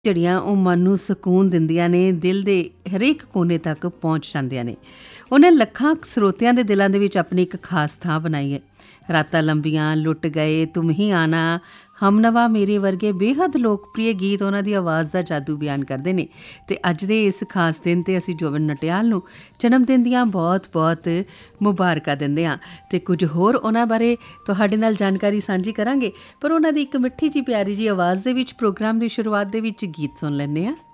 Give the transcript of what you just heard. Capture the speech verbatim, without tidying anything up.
ਜਿਹੜੀਆਂ ਉਹ ਮਨ ਨੂੰ ਸਕੂਨ ਦਿੰਦੀਆਂ ਨੇ, ਦਿਲ ਦੇ ਹਰੇਕ ਕੋਨੇ ਤੱਕ ਪਹੁੰਚ ਜਾਂਦੀਆਂ ਨੇ। ਉਹਨੇ ਲੱਖਾਂ ਸਰੋਤਿਆਂ ਦੇ ਦਿਲਾਂ ਦੇ ਵਿੱਚ ਆਪਣੀ ਇੱਕ ਖਾਸ ਥਾਂ ਬਣਾਈ ਹੈ। ਰਾਤਾਂ ਲੰਬੀਆਂ, ਲੁੱਟ ਗਏ, ਤੁਮ ਹੀ ਆਣਾ, ਹਮਨਵਾ ਮੇਰੇ ਵਰਗੇ ਬੇਹੱਦ ਲੋਕਪ੍ਰਿਯ ਗੀਤ ਉਹਨਾਂ ਦੀ ਆਵਾਜ਼ ਦਾ ਜਾਦੂ ਬਿਆਨ ਕਰਦੇ ਨੇ। ਅਤੇ ਅੱਜ ਦੇ ਇਸ ਖਾਸ ਦਿਨ 'ਤੇ ਅਸੀਂ ਜੋਬਨ ਨਟਿਆਲ ਨੂੰ ਜਨਮ ਦਿਨ ਦੀਆਂ ਬਹੁਤ ਬਹੁਤ ਮੁਬਾਰਕਾਂ ਦਿੰਦੇ ਹਾਂ ਅਤੇ ਕੁਝ ਹੋਰ ਉਹਨਾਂ ਬਾਰੇ ਤੁਹਾਡੇ ਨਾਲ ਜਾਣਕਾਰੀ ਸਾਂਝੀ ਕਰਾਂਗੇ। ਪਰ ਉਹਨਾਂ ਦੀ ਇੱਕ ਮਿੱਠੀ ਜਿਹੀ ਪਿਆਰੀ ਜਿਹੀ ਆਵਾਜ਼ ਦੇ ਵਿੱਚ ਪ੍ਰੋਗਰਾਮ ਦੀ ਸ਼ੁਰੂਆਤ ਦੇ ਵਿੱਚ ਗੀਤ ਸੁਣ ਲੈਂਦੇ ਹਾਂ।